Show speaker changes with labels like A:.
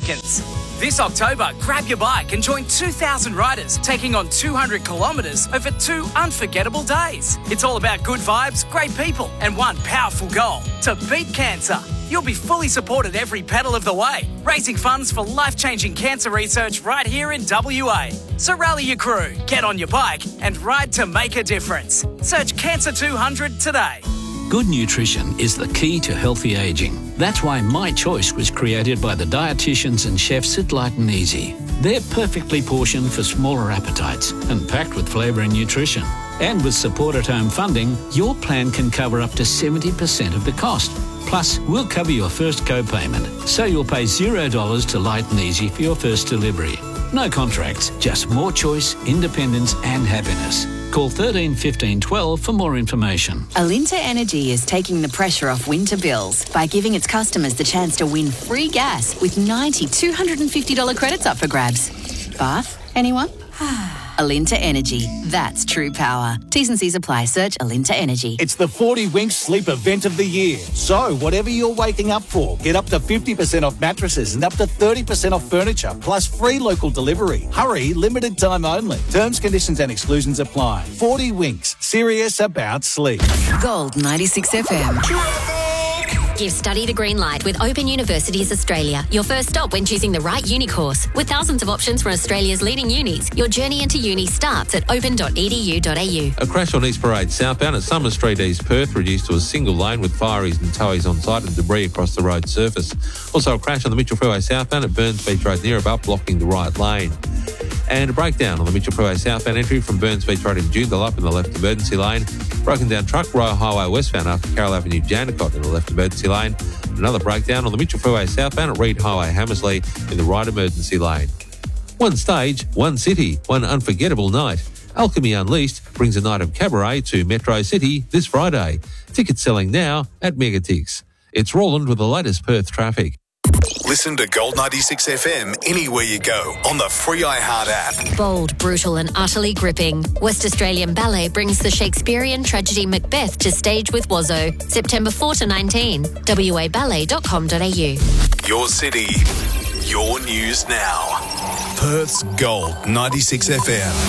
A: seconds. This October, grab your bike and join 2,000 riders taking on 200 kilometres over 2 unforgettable days. It's all about good vibes, great people, and one powerful goal: to beat cancer. You'll be fully supported every pedal of the way, raising funds for life-changing cancer research right here in WA. So rally your crew, get on your bike, and ride to make a difference. Search Cancer 200 today.
B: Good nutrition is the key to healthy ageing. That's why My Choice was created by the dietitians and chefs at Light and Easy. They're perfectly portioned for smaller appetites and packed with flavour and nutrition. And with support at home funding, your plan can cover up to 70% of the cost. Plus, we'll cover your first co-payment, so you'll pay $0 to Light and Easy for your first delivery. No contracts, just more choice, independence and happiness. Call 13 15 12 for more information.
C: Alinta Energy is taking the pressure off winter bills by giving its customers the chance to win free gas with 90 $250 credits up for grabs. Bath? Anyone? Alinta Energy. That's true power. T's and C's apply. Search Alinta Energy.
D: It's the 40 Winks Sleep Event of the Year. So, whatever you're waking up for, get up to 50% off mattresses and up to 30% off furniture, plus free local delivery. Hurry, limited time only. Terms, conditions and exclusions apply. 40 Winks. Serious about sleep.
C: Gold 96 FM.
E: Give study the green light with Open Universities Australia. Your first stop when choosing the right uni course. With thousands of options from Australia's leading unis, your journey into uni starts at open.edu.au.
F: A crash on East Parade southbound at Summer Street, East Perth, reduced to a single lane with fireys and towies on site and debris across the road surface. Also a crash on the Mitchell Freeway southbound at Burns Beach Road near about blocking the right lane. And a breakdown on the Mitchell Freeway southbound entry from Burns Beach Road in Joondalup up in the left emergency lane. Broken down truck, Royal Highway westbound after Carroll Avenue, Jandakot in the left emergency lane. Another breakdown on the Mitchell Freeway southbound at Reed Highway, Hammersley in the right emergency lane. One stage, one city, one unforgettable night. Alchemy Unleashed brings a night of cabaret to Metro City this Friday. Tickets selling now at Megatix. It's Roland with the latest Perth traffic.
G: Listen to Gold 96 FM anywhere you go on the free iHeart app.
E: Bold, brutal and utterly gripping. West Australian Ballet brings the Shakespearean tragedy Macbeth to stage with Wazzo, September 4 to 19. waballet.com.au.
G: Your city, your news now. Perth's Gold 96 FM.